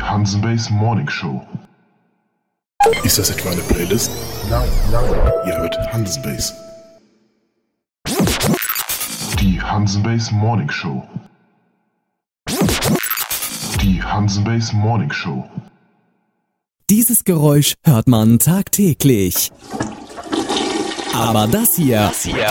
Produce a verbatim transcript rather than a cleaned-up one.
Hansenbase Morning Show. Ist das etwa eine Playlist? Nein, nein. Ihr hört Hansenbase. Die Hansenbase Morning Show. Die Hansenbase Morning Show. Dieses Geräusch hört man tagtäglich. Aber das hier, Das hier